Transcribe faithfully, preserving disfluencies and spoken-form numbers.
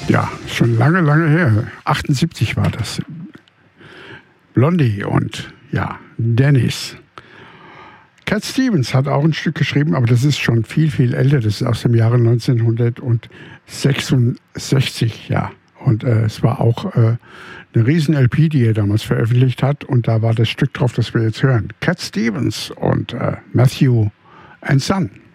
Ja, schon lange, lange her. achtundsiebzig war das. Blondie und ja, Dennis. Cat Stevens hat auch ein Stück geschrieben, aber das ist schon viel, viel älter. Das ist aus dem Jahre neunzehnhundertsechsundsechzig, ja. Und äh, es war auch äh, eine riesen L P, die er damals veröffentlicht hat. Und da war das Stück drauf, das wir jetzt hören. Cat Stevens und äh, Matthew and Son.